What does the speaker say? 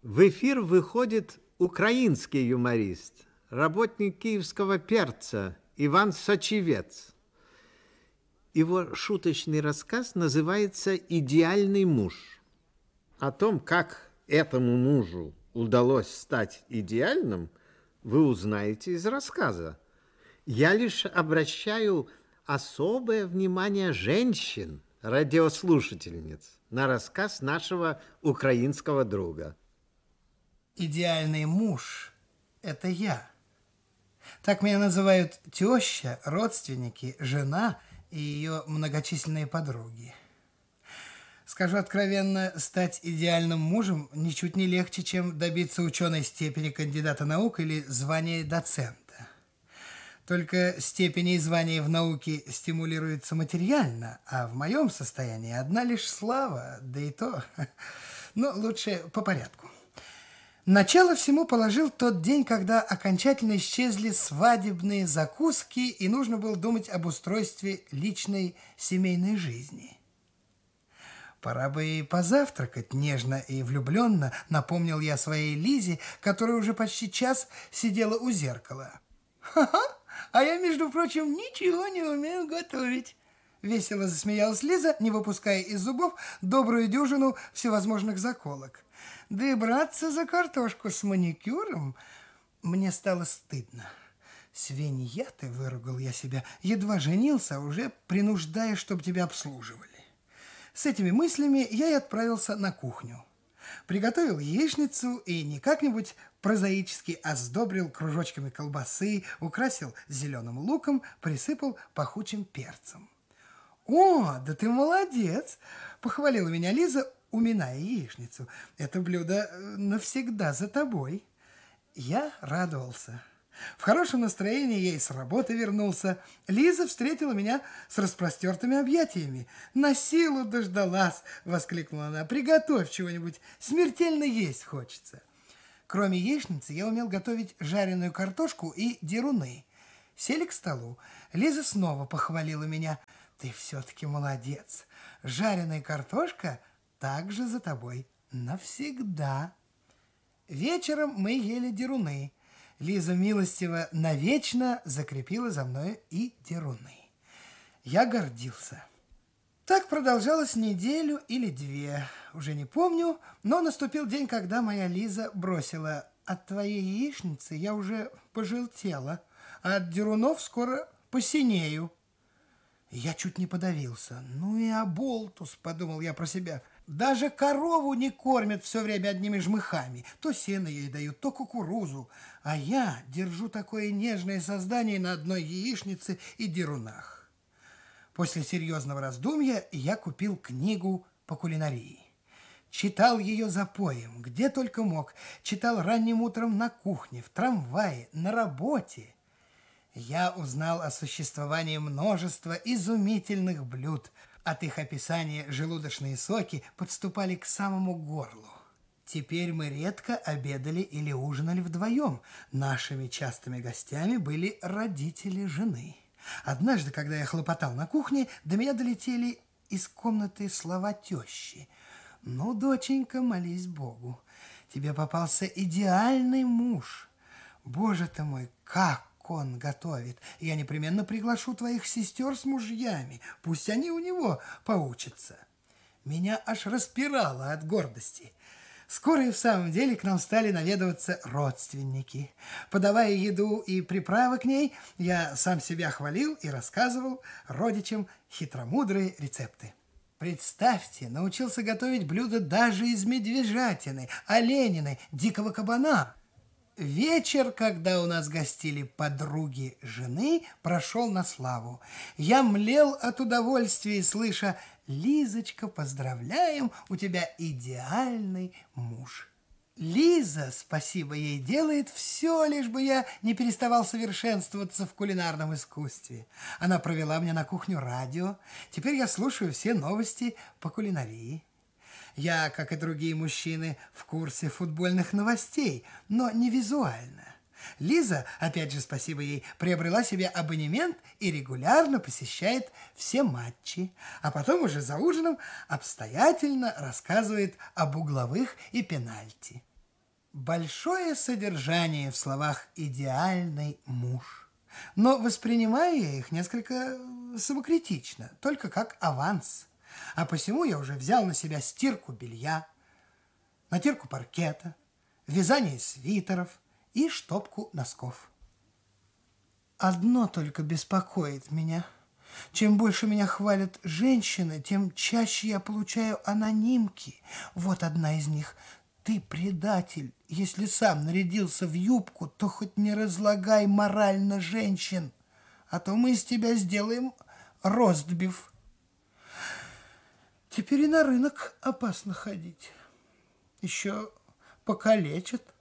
В эфир выходит украинский юморист, работник киевского перца Иван Сочевец. Его шуточный рассказ называется «Идеальный муж». О том, как этому мужу удалось стать идеальным, вы узнаете из рассказа. Я лишь обращаю особое внимание женщин, радиослушательниц, на рассказ нашего украинского друга. Идеальный муж – это я. Так меня называют теща, родственники, жена и ее многочисленные подруги. Скажу откровенно, стать идеальным мужем ничуть не легче, чем добиться ученой степени кандидата наук или звания доцента. Только степени и звания в науке стимулируются материально, а в моем состоянии одна лишь слава, да и то. Но лучше по порядку. Начало всему положил тот день, когда окончательно исчезли свадебные закуски, и нужно было думать об устройстве личной семейной жизни. Пора бы и позавтракать, нежно и влюбленно напомнил я своей Лизе, которая уже почти час сидела у зеркала. «Ха-ха! А я, между прочим, ничего не умею готовить!» Весело засмеялась Лиза, не выпуская из зубов добрую дюжину всевозможных заколок. Да и браться за картошку с маникюром мне стало стыдно. «Свинья ты!» — выругал я себя. «Едва женился, а уже принуждая, чтобы тебя обслуживали». С этими мыслями я и отправился на кухню. Приготовил яичницу и не как-нибудь прозаически сдобрил кружочками колбасы, украсил зеленым луком, присыпал пахучим перцем. «О, да ты молодец!» — похвалила меня Лиза, уминая яичницу. «Это блюдо навсегда за тобой». Я радовался. В хорошем настроении я и с работы вернулся. Лиза встретила меня с распростертыми объятиями. «На силу дождалась!» — воскликнула она. «Приготовь чего-нибудь, смертельно есть хочется». Кроме яичницы я умел готовить жареную картошку и деруны. Сели к столу. Лиза снова похвалила меня. «Ты все-таки молодец. Жареная картошка также за тобой навсегда». Вечером мы ели деруны. Лиза милостиво навечно закрепила за мной и деруны. Я гордился. Так продолжалось неделю или две. Уже не помню, но наступил день, когда моя Лиза бросила: «От твоей яичницы я уже пожелтела, а от дерунов скоро посинею». Я чуть не подавился. «Ну и оболтус», — подумал я про себя. «Даже корову не кормят все время одними жмыхами. То сено ей дают, то кукурузу. А я держу такое нежное создание на одной яичнице и дерунах». После серьезного раздумья я купил книгу по кулинарии. Читал ее запоем, где только мог. Читал ранним утром на кухне, в трамвае, на работе. Я узнал о существовании множества изумительных блюд. От их описания желудочные соки подступали к самому горлу. Теперь мы редко обедали или ужинали вдвоем. Нашими частыми гостями были родители жены. Однажды, когда я хлопотал на кухне, до меня долетели из комнаты слова тещи. «Ну, доченька, молись Богу, тебе попался идеальный муж. Боже ты мой, как он готовит! Я непременно приглашу твоих сестер с мужьями, пусть они у него поучатся». Меня аж распирало от гордости. Скоро и в самом деле к нам стали наведываться родственники. Подавая еду и приправы к ней, я сам себя хвалил и рассказывал родичам хитромудрые рецепты. Представьте, научился готовить блюда даже из медвежатины, оленины, дикого кабана. Вечер, когда у нас гостили подруги жены, прошел на славу. Я млел от удовольствия, слыша: «Лизочка, поздравляем, у тебя идеальный муж». Лиза, спасибо ей, делает все, лишь бы я не переставал совершенствоваться в кулинарном искусстве. Она провела мне на кухню радио. Теперь я слушаю все новости по кулинарии. Я, как и другие мужчины, в курсе футбольных новостей, но не визуально. Лиза, опять же спасибо ей, приобрела себе абонемент и регулярно посещает все матчи, а потом уже за ужином обстоятельно рассказывает об угловых и пенальти. большое содержание в словах «идеальный муж». Но воспринимаю я их несколько самокритично, только как аванс. А посему я уже взял на себя стирку белья, натирку паркета, вязание свитеров и штопку носков. Одно только беспокоит меня. Чем больше меня хвалят женщины, тем чаще я получаю анонимки. Вот одна из них. Ты предатель. Если сам нарядился в юбку, то хоть не разлагай морально женщин, а то мы из тебя сделаем ростбиф. Теперь и на рынок опасно ходить. Еще покалечат.